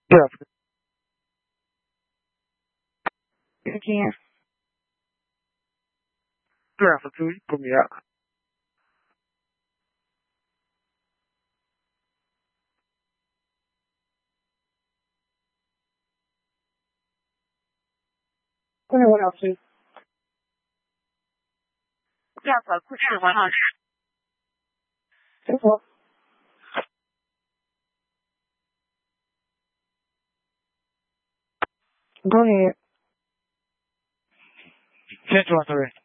Good afternoon. Again. Good afternoon. Put me out. Tell me what else is. 第二个故事王老师， 先说。Go ahead. Central Authority.